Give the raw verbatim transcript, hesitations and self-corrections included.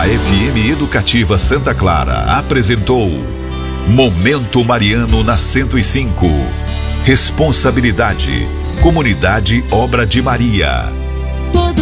F M Educativa Santa Clara apresentou Momento Mariano na cento e cinco. Responsabilidade, Comunidade Obra de Maria.